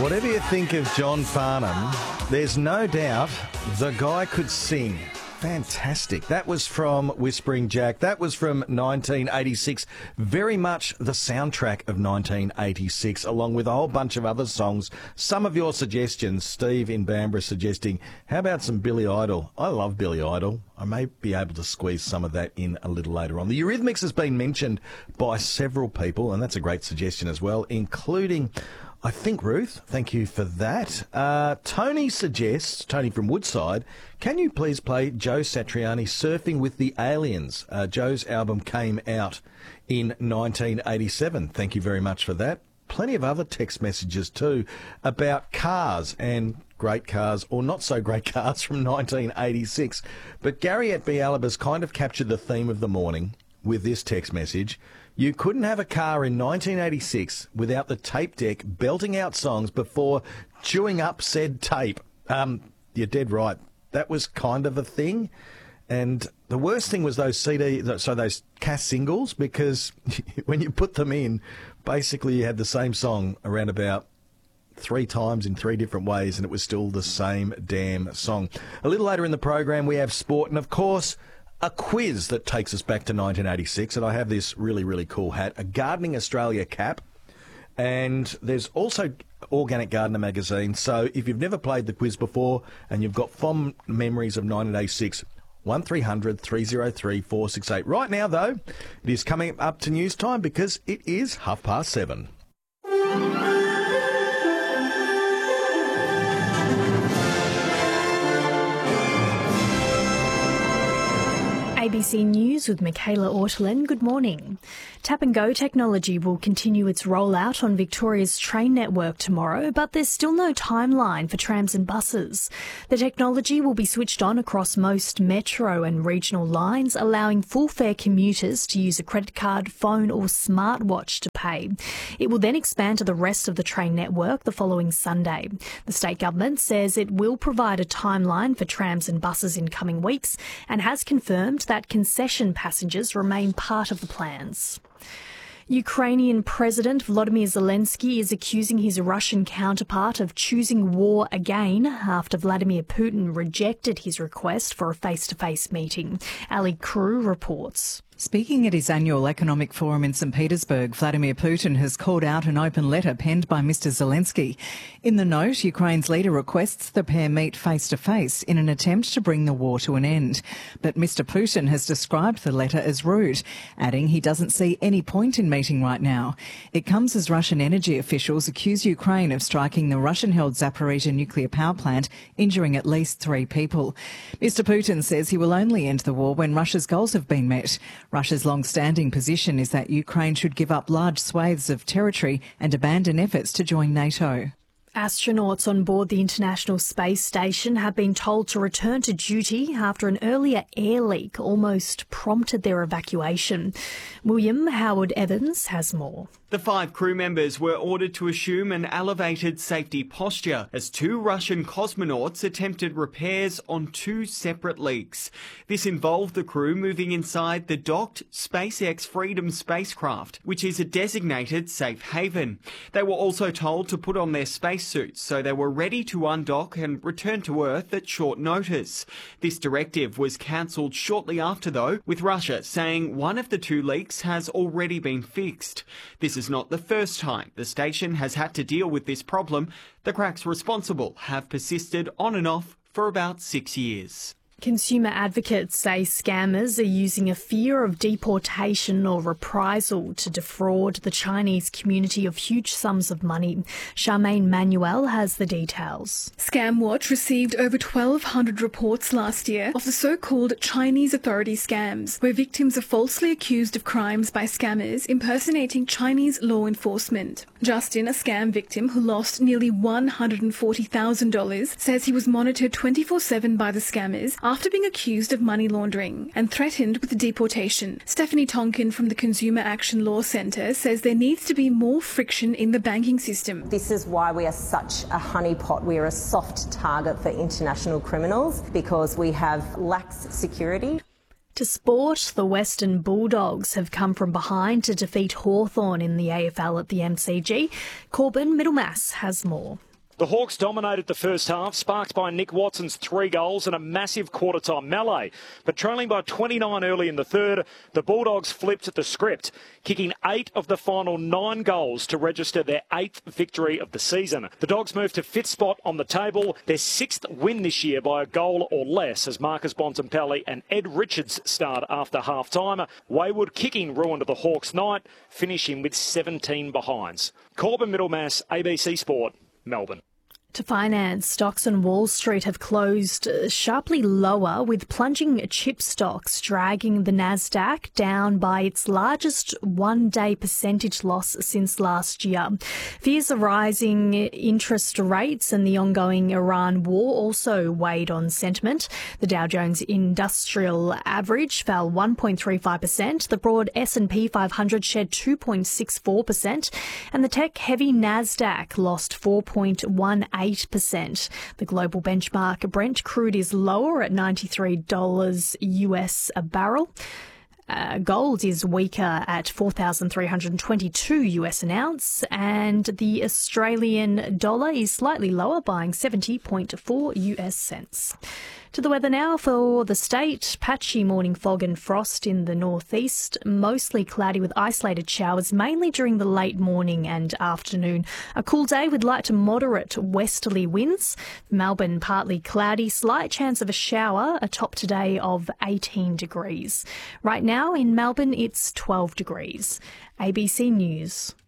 Whatever you think of John Farnham, there's no doubt the guy could sing. Fantastic. That was from Whispering Jack. That was from 1986. Very much the soundtrack of 1986, along with a whole bunch of other songs. Some of your suggestions, Steve in Bambara suggesting, how about some Billy Idol? I love Billy Idol. I may be able to squeeze some of that in a little later on. The Eurythmics has been mentioned by several people, and that's a great suggestion as well, including, I think, Ruth. Thank you for that. Tony suggests, Tony from Woodside, can you please play Joe Satriani, Surfing with the Aliens? Joe's album came out in 1987. Thank you very much for that. Plenty of other text messages too about cars and great cars or not so great cars from 1986. But Gary at Bialab kind of captured the theme of the morning with this text message. You couldn't have a car in 1986 without the tape deck belting out songs before chewing up said tape. You're dead right. That was kind of a thing. And the worst thing was those those Cass singles, because when you put them in, basically you had the same song around about 3 times in 3 different ways, and it was still the same damn song. A little later in the program, we have sport, and of course, a quiz that takes us back to 1986, and I have this really, really cool hat, a Gardening Australia cap, and there's also Organic Gardener magazine. So if you've never played the quiz before and you've got fond memories of 1986, 1300 303 468. Right now, though, it is coming up to news time because it is 7:30. ABC News with Michaela Ortolin. Good morning. Tap and Go technology will continue its rollout on Victoria's train network tomorrow, but there's still no timeline for trams and buses. The technology will be switched on across most metro and regional lines, allowing full fare commuters to use a credit card, phone or smartwatch to pay. It will then expand to the rest of the train network the following Sunday. The state government says it will provide a timeline for trams and buses in coming weeks and has confirmed that concession passengers remain part of the plans. Ukrainian President Volodymyr Zelensky is accusing his Russian counterpart of choosing war again after Vladimir Putin rejected his request for a face-to-face meeting. Ali Crew reports. Speaking at his annual economic forum in St Petersburg, Vladimir Putin has called out an open letter penned by Mr Zelensky. In the note, Ukraine's leader requests the pair meet face-to-face in an attempt to bring the war to an end. But Mr Putin has described the letter as rude, adding he doesn't see any point in meeting right now. It comes as Russian energy officials accuse Ukraine of striking the Russian-held Zaporizhzhia nuclear power plant, injuring at least 3 people. Mr Putin says he will only end the war when Russia's goals have been met. Russia's long-standing position is that Ukraine should give up large swathes of territory and abandon efforts to join NATO. Astronauts on board the International Space Station have been told to return to duty after an earlier air leak almost prompted their evacuation. William Howard Evans has more. The 5 crew members were ordered to assume an elevated safety posture as 2 Russian cosmonauts attempted repairs on 2 separate leaks. This involved the crew moving inside the docked SpaceX Freedom spacecraft, which is a designated safe haven. They were also told to put on their spacesuits so they were ready to undock and return to Earth at short notice. This directive was cancelled shortly after, though, with Russia saying one of the 2 leaks has already been fixed. This is not the first time the station has had to deal with this problem. The cracks responsible have persisted on and off for about 6 years. Consumer advocates say scammers are using a fear of deportation or reprisal to defraud the Chinese community of huge sums of money. Charmaine Manuel has the details. ScamWatch received over 1,200 reports last year of the so-called Chinese authority scams, where victims are falsely accused of crimes by scammers impersonating Chinese law enforcement. Justin, a scam victim who lost nearly $140,000, says he was monitored 24/7 by the scammers after being accused of money laundering and threatened with deportation. Stephanie Tonkin from the Consumer Action Law Centre says there needs to be more friction in the banking system. This is why we are such a honeypot. We are a soft target for international criminals because we have lax security. To sport, the Western Bulldogs have come from behind to defeat Hawthorn in the AFL at the MCG. Corbin Middlemass has more. The Hawks dominated the first half, sparked by Nick Watson's 3 goals and a massive quarter-time melee. But trailing by 29 early in the third, the Bulldogs flipped the script, kicking 8 of the final 9 goals to register their 8th victory of the season. The Dogs moved to 5th spot on the table, their 6th win this year by a goal or less, as Marcus Bontempelli and Ed Richards starred after half-time. Wayward kicking ruined the Hawks' night, finishing with 17 behinds. Corbin Middlemass, ABC Sport, Melbourne. To finance, stocks on Wall Street have closed sharply lower, with plunging chip stocks dragging the Nasdaq down by its largest one-day percentage loss since last year. Fears of rising interest rates and the ongoing Iran war also weighed on sentiment. The Dow Jones Industrial Average fell 1.35%, the broad S&P 500 shed 2.64%, and the tech-heavy Nasdaq lost 4.18%. The global benchmark Brent crude is lower at $93 US a barrel. Gold is weaker at $4,322 US an ounce, and the Australian dollar is slightly lower, buying 70.4 US cents. To the weather now for the state. Patchy morning fog and frost in the northeast. Mostly cloudy with isolated showers, mainly during the late morning and afternoon. A cool day with light to moderate westerly winds. Melbourne partly cloudy, slight chance of a shower, a top today of 18 degrees. Right now in Melbourne it's 12 degrees. ABC News.